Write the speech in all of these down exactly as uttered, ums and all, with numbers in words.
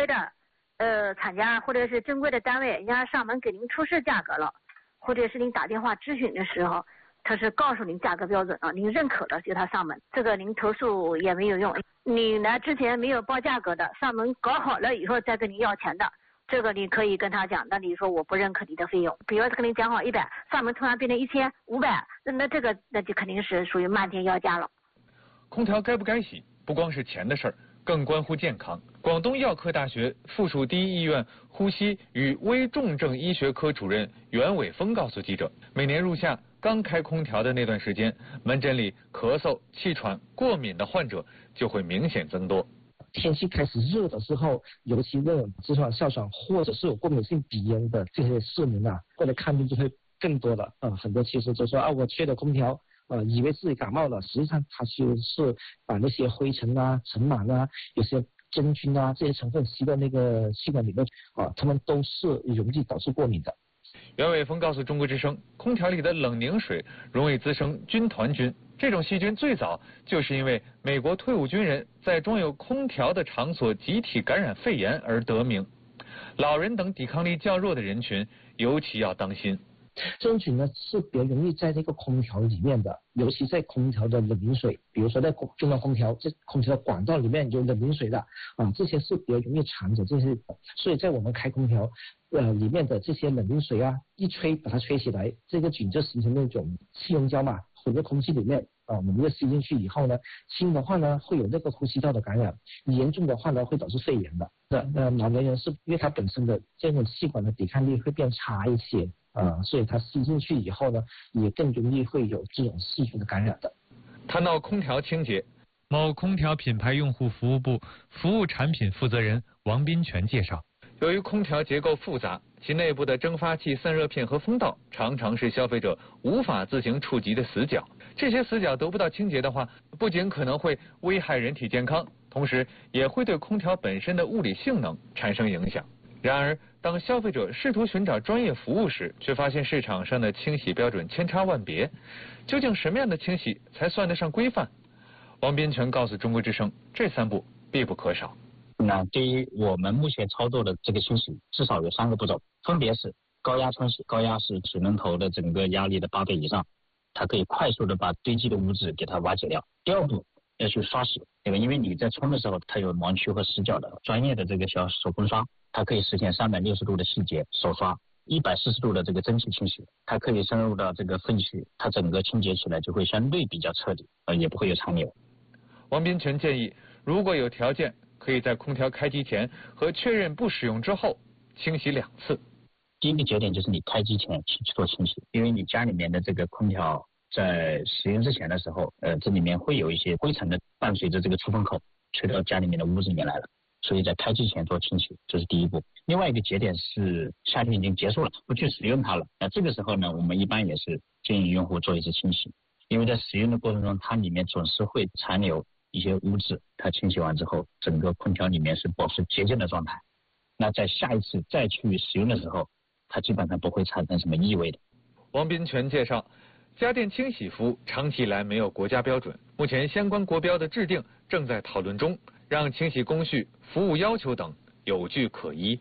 规的呃厂家或者是正规的单位，人家上门给您出示价格了，或者是您打电话咨询的时候，他是告诉您价格标准了，您认可了就他上门，这个您投诉也没有用。你来之前没有报价格的，上门搞好了以后再跟您要钱的，这个你可以跟他讲，那你说我不认可你的费用，比如他跟您讲好一百，上门突然变成一千五百，那那这个那就肯定是属于漫天要价了。 空调该不该洗，不光是钱的事儿，更关乎健康。广东药科大学附属第一医院呼吸与危重症医学科主任袁伟峰告诉记者，每年入夏刚开空调的那段时间，门诊里咳嗽、气喘、过敏的患者就会明显增多。 天气开始热的时候，尤其那种直喘、哮喘或者是有过敏性鼻炎的这些市民啊，过来看病就会更多了。呃，很多其实就说啊，我吹了空调，呃，以为自己感冒了，实际上它就是把那些灰尘啊、尘螨啊、有些真菌啊这些成分吸到那个气管里面啊，它们都是容易导致过敏的。 袁伟峰告诉中国之声，空调里的冷凝水容易滋生军团菌，这种细菌最早就是因为美国退伍军人在装有空调的场所集体感染肺炎而得名。老人等抵抗力较弱的人群尤其要当心。 这种菌呢是比较容易在这个空调里面的，尤其在空调的冷凝水，比如说在中央空调这空调的管道里面有冷凝水的啊，这些是比较容易藏着这些，所以在我们开空调呃里面的这些冷凝水啊，一吹把它吹起来，这个菌就形成那种气溶胶嘛，混在空气里面啊，我们就吸进去以后呢，轻的话呢会有那个呼吸道的感染，严重的话呢会导致肺炎的。那呃老年人是因为他本身的这种气管的抵抗力会变差一些。啊、呃，所以它吸进去以后呢，也更容易会有这种细菌的感染的。 谈到空调清洁，某空调品牌用户服务部服务产品负责人王斌全介绍，由于空调结构复杂，其内部的蒸发器、散热片和风道常常是消费者无法自行触及的死角。这些死角得不到清洁的话，不仅可能会危害人体健康，同时也会对空调本身的物理性能产生影响。然而，当消费者试图寻找专业服务时，却发现市场上的清洗标准千差万别。究竟什么样的清洗才算得上规范？王斌全告诉中国之声，这三步必不可少。 那对于我们目前操作的这个清洗，至少有三个步骤，分别是高压冲洗，高压是水龙头的整个压力的八倍以上，它可以快速的把堆积的污渍给它瓦解掉。第二步要去刷洗，对吧？因为你在冲的时候，它有盲区和死角的，专业的这个小手工刷，它可以实现三百六十度的细节手刷，一百四十度的这个蒸汽清洗，它可以深入到这个粪区，它整个清洁起来就会相对比较彻底，呃，也不会有残留。 王斌全建议，如果有条件，可以在空调开机前和确认不使用之后清洗两次。 第一个节点就是你开机前去做清洗，因为你家里面的这个空调在使用之前的时候，呃，这里面会有一些灰尘的伴随着这个出风口吹到家里面的屋子里面来了，所以在开机前做清洗，这是第一步。另外一个节点是夏天已经结束了，不去使用它了，那这个时候呢，我们一般也是建议用户做一次清洗，因为在使用的过程中，它里面总是会残留一些污渍，它清洗完之后，整个空调里面是保持洁净的状态。那在下一次再去使用的时候，它基本上不会产生什么异味的。 王斌全介绍，家电清洗服务长期以来没有国家标准，目前相关国标的制定正在讨论中，让清洗工序、服务要求等有据可依。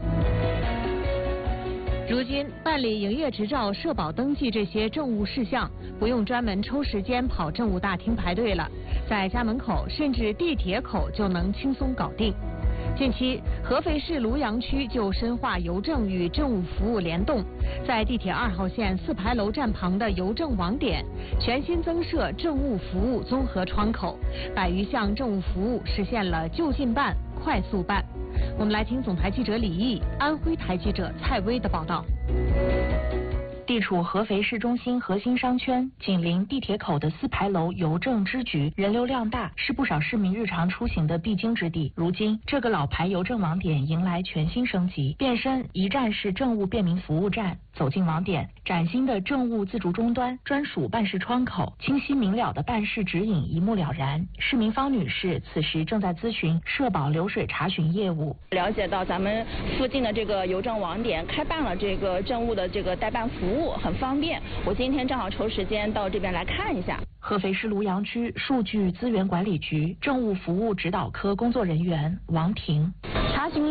如今办理营业执照、社保登记这些政务事项，不用专门抽时间跑政务大厅排队了，在家门口甚至地铁口就能轻松搞定。近期，合肥市庐阳区就深化邮政与政务服务联动，在地铁二号线四牌楼站旁的邮政网点全新增设政务服务综合窗口，百余项政务服务实现了就近办、快速办。我们来听总台记者李毅、安徽台记者蔡薇的报道。地处合肥市中心核心商圈，紧邻地铁口的四牌楼邮政支局人流量大，是不少市民日常出行的必经之地。如今，这个老牌邮政网点迎来全新升级，变身一站式政务便民服务站。走进网点，崭新的政务自助终端、专属办事窗口、清晰明了的办事指引一目了然。市民方女士此时正在咨询社保流水查询业务， 了解到咱们附近的这个邮政网点开办了这个政务的这个代办服务，很方便。我今天正好抽时间到这边来看一下。 合肥市庐阳区数据资源管理局政务服务指导科工作人员王婷，